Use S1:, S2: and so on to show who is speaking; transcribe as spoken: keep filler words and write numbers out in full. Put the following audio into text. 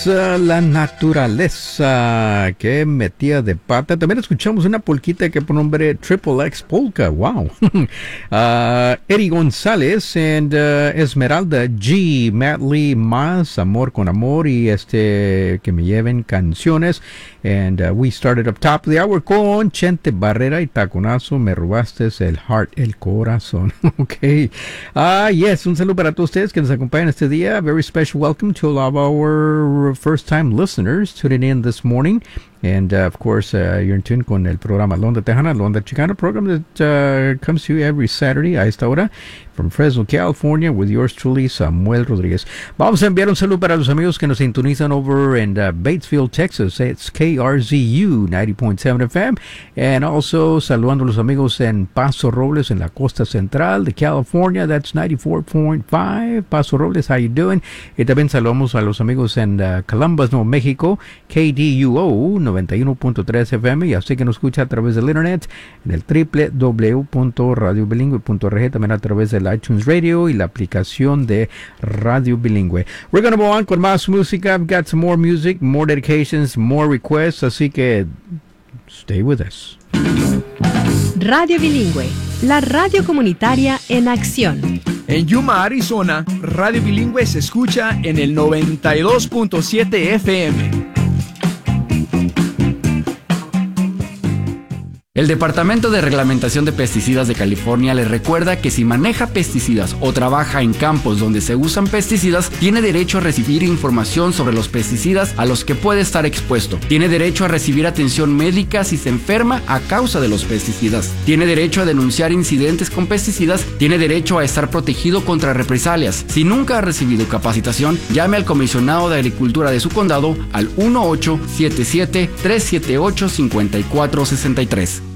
S1: La naturaleza que metía de pata. También escuchamos una polquita que por nombre Triple X Polka. Wow. uh, Eddie González and uh, Esmeralda G. Matt Lee más Amor con Amor y este que me lleven canciones. And uh, we started up top of the hour con Chente Barrera y Taconazo. Me robaste el heart, el corazón. Ok. Ah, uh, yes. Un saludo para todos ustedes que nos acompañan este día. Very special welcome to all of our first-time listeners tuning in this morning. And, uh, of course, uh, you're in tune con el programa Londa Tejana, Londa Chicana, program that uh, comes to you every Saturday a esta hora from Fresno, California, with yours truly, Samuel Rodríguez. Vamos a enviar un saludo para los amigos que nos sintonizan over in uh, Batesville, Texas. It's K R Z U ninety point seven F M. And also, saludando a los amigos en Paso Robles, en la costa central de California. That's ninety-four point five. Paso Robles, how you doing? Y también saludamos a los amigos en uh, Columbus, Nuevo México, K D U O noventa y uno punto tres F M, y así que nos escucha a través del internet en el doble u doble u doble u punto radio bilingüe punto org, también a través del iTunes Radio y la aplicación de Radio Bilingüe. We're gonna go on con más música. I've got some more music, more dedications, more requests, así que stay with us.
S2: Radio Bilingüe, la radio comunitaria en acción.
S3: En Yuma, Arizona, Radio Bilingüe se escucha en el noventa y dos punto siete F M.
S4: El Departamento de Reglamentación de Pesticidas de California le recuerda que si maneja pesticidas o trabaja en campos donde se usan pesticidas, tiene derecho a recibir información sobre los pesticidas a los que puede estar expuesto. Tiene derecho a recibir atención médica si se enferma a causa de los pesticidas. Tiene derecho a denunciar incidentes con pesticidas. Tiene derecho a estar protegido contra represalias. Si nunca ha recibido capacitación, llame al comisionado de Agricultura de su condado al uno ocho siete siete, tres siete ocho, cinco cuatro seis tres.